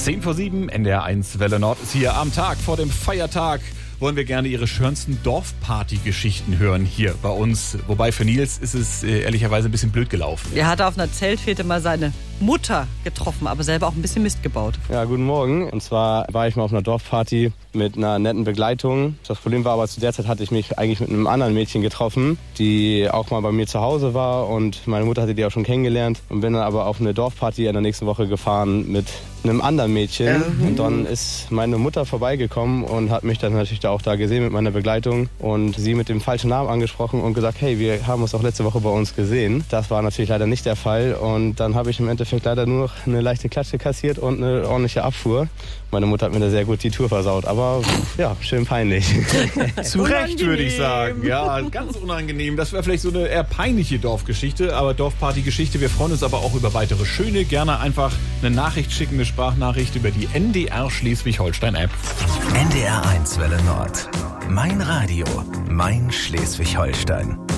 10:07, NDR1 Welle Nord ist hier am Tag vor dem Feiertag. Wollen wir gerne Ihre schönsten Dorfparty-Geschichten hören hier bei uns. Wobei für Nils ist es ehrlicherweise ein bisschen blöd gelaufen. Er hat auf einer Zeltfete mal seine Mutter getroffen, aber selber auch ein bisschen Mist gebaut. Ja, guten Morgen. Und zwar war ich mal auf einer Dorfparty mit einer netten Begleitung. Das Problem war aber, zu der Zeit hatte ich mich eigentlich mit einem anderen Mädchen getroffen, die auch mal bei mir zu Hause war. Und meine Mutter hatte die auch schon kennengelernt. Und bin dann aber auf eine Dorfparty in der nächsten Woche gefahren mit einem anderen Mädchen. Und dann ist meine Mutter vorbeigekommen und hat mich dann natürlich auch da gesehen mit meiner Begleitung. Und sie mit dem falschen Namen angesprochen und gesagt, hey, wir haben uns doch letzte Woche bei uns gesehen. Das war natürlich leider nicht der Fall. Und dann habe ich im Endeffekt leider nur noch eine leichte Klatsche kassiert und eine ordentliche Abfuhr. Meine Mutter hat mir da sehr gut die Tour versaut, aber ja, schön peinlich. Zu Recht, würde ich sagen. Ja, ganz unangenehm. Das wäre vielleicht so eine eher peinliche Dorfgeschichte, aber Dorfparty-Geschichte. Wir freuen uns aber auch über weitere schöne. Gerne einfach eine Nachricht schicken, eine Sprachnachricht über die NDR Schleswig-Holstein-App. NDR1 Welle Nord. Mein Radio, mein Schleswig-Holstein.